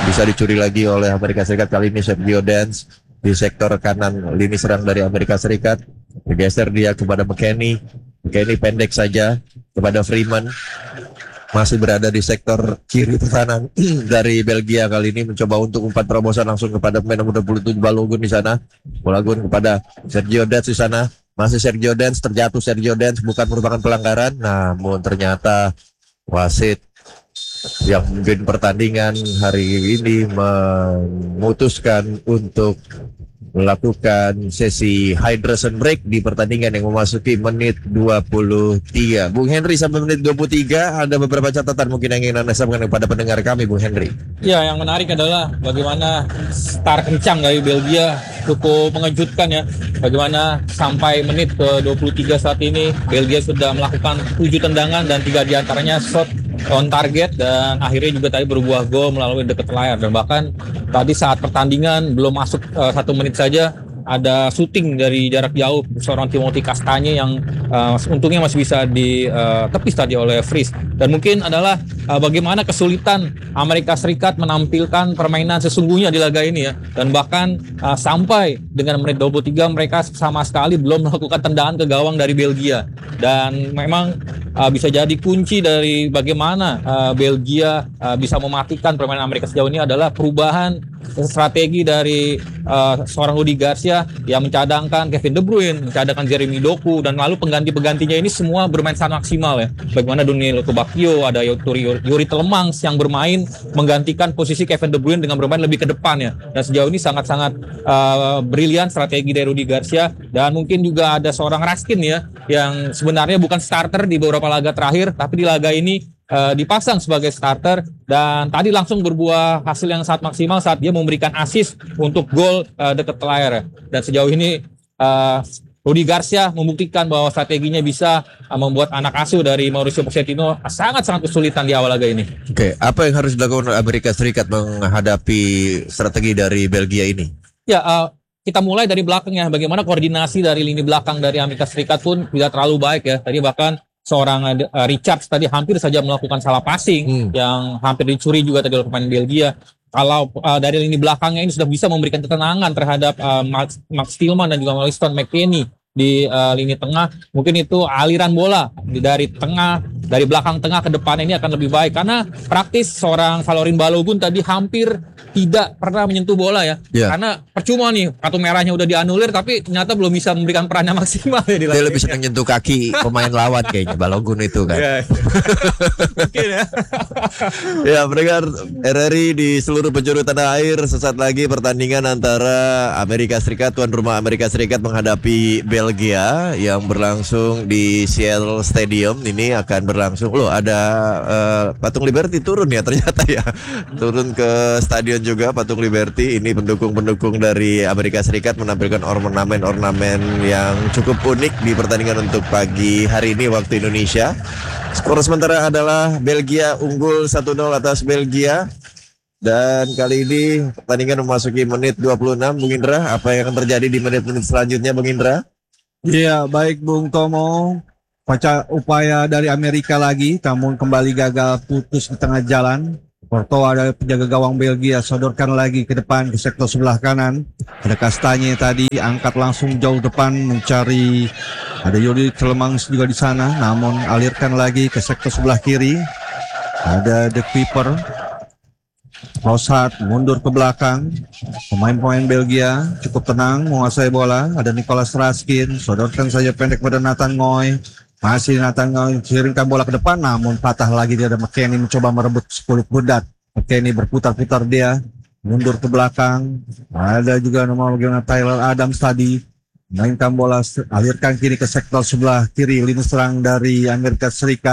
bisa dicuri lagi oleh Amerika Serikat. Kali ini Sergio Dance di sektor kanan lini serang dari Amerika Serikat. Bergeser dia kepada McKennie. McKennie pendek saja kepada Freeman. Masih berada di sektor kiri pertahanan dari Belgia. Kali ini mencoba untuk umpan terobosan langsung kepada pemain nomor 27 Balogun di sana. Balogun kepada Sergio Dance di sana. Masih Sergio Dance, terjatuh Sergio Dance, bukan merupakan pelanggaran. Namun ternyata wasit yang memimpin pertandingan hari ini memutuskan untuk melakukan sesi hydration break di pertandingan yang memasuki menit 23. Bung Henry, sampai menit 23 ada beberapa catatan mungkin yang ingin Anda sampaikan kepada pendengar kami, Bung Henry. Ya, yang menarik adalah bagaimana start kencang dari Belgia cukup mengejutkan ya. Bagaimana sampai menit ke 23 saat ini Belgia sudah melakukan 7 tendangan dan 3 diantaranya shot on target, dan akhirnya juga tadi berbuah gol melalui dekat layar. Dan bahkan tadi saat pertandingan belum masuk 1 menit saja ada syuting dari jarak jauh seorang Timothy Castagne yang untungnya masih bisa ditepis tadi oleh Fries. Dan mungkin adalah bagaimana kesulitan Amerika Serikat menampilkan permainan sesungguhnya di laga ini ya. Dan bahkan sampai dengan menit 23 mereka sama sekali belum melakukan tendangan ke gawang dari Belgia. Dan memang bisa jadi kunci dari bagaimana Belgia bisa mematikan permainan Amerika sejauh ini adalah perubahan strategi dari seorang Rudi Garcia yang mencadangkan Kevin De Bruyne, mencadangkan Jeremy Doku, dan lalu pengganti-penggantinya ini semua bermain sangat maksimal ya. Bagaimana Daniel Tobakio, ada Yuri Telemans yang bermain menggantikan posisi Kevin De Bruyne dengan bermain lebih ke depan ya. Dan sejauh ini sangat-sangat brilian strategi dari Rudi Garcia. Dan mungkin juga ada seorang Raskin ya, yang sebenarnya bukan starter di beberapa laga terakhir, tapi di laga ini dipasang sebagai starter dan tadi langsung berbuah hasil yang sangat maksimal saat dia memberikan assist untuk gol dekat layar. Dan sejauh ini Rudi Garcia membuktikan bahwa strateginya bisa membuat anak asuh dari Mauricio Pochettino sangat-sangat kesulitan di awal laga ini. Oke, apa yang harus dilakukan oleh Amerika Serikat menghadapi strategi dari Belgia ini? Ya, kita mulai dari belakang ya. Bagaimana koordinasi dari lini belakang dari Amerika Serikat pun tidak terlalu baik ya. Tadi bahkan seorang Richards tadi hampir saja melakukan salah passing yang hampir dicuri juga tadi oleh pemain Belgia. Kalau dari lini belakangnya ini sudah bisa memberikan ketenangan terhadap Max Tillman dan juga Weston McKennie di lini tengah, mungkin itu aliran bola dari tengah, dari belakang tengah ke depan ini akan lebih baik karena praktis seorang Valorin Balogun tadi hampir tidak pernah menyentuh bola ya. Karena percuma nih kartu merahnya udah dianulir tapi ternyata belum bisa memberikan perannya maksimal ya di dia lebih senang nyentuh kaki pemain lawan kayaknya Balogun itu kan. Mungkin ya. Ya, pendengar RRI di seluruh penjuru tanah air, sesaat lagi pertandingan antara Amerika Serikat, tuan rumah Amerika Serikat menghadapi Belgia yang berlangsung di Seattle Stadium. Ini akan berlangsung. Loh, ada Patung Liberty turun ya ternyata ya. Turun ke stadion juga Patung Liberty. Ini pendukung-pendukung dari Amerika Serikat menampilkan ornamen-ornamen yang cukup unik di pertandingan untuk pagi hari ini waktu Indonesia. Skor sementara adalah Belgia unggul 1-0 atas Belgia. Dan kali ini pertandingan memasuki menit 26. Bung Indra, apa yang akan terjadi di menit-menit selanjutnya, Bung Indra? Iya, baik Bung Tomo. Upaya dari Amerika lagi, namun kembali gagal, putus di tengah jalan. Courtois dari penjaga gawang Belgia sodorkan lagi ke depan ke sektor sebelah kanan. Ada Castagne tadi angkat langsung jauh depan mencari, ada Yuri Telemans juga di sana, namun alirkan lagi ke sektor sebelah kiri. Ada The Keeper Rosat mundur ke belakang. Pemain-pemain Belgia cukup tenang menguasai bola. Ada Nicolas Raskin, sodorkan saja pendek pada Nathan Ngoy. Masih Nathan Ngoy kirimkan bola ke depan, namun patah lagi. Dia ada McKennie mencoba merebut kulit budat. McKennie berputar-putar dia, mundur ke belakang. Ada juga nomor bagaimana Tyler Adams tadi mainkan bola, alirkan kiri ke sektor sebelah kiri lini serang dari Amerika Serikat.